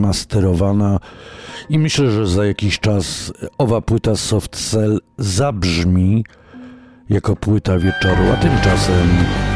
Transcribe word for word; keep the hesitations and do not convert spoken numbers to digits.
zremasterowana i myślę, że za jakiś czas owa płyta Soft Cell zabrzmi jako płyta wieczoru, a tymczasem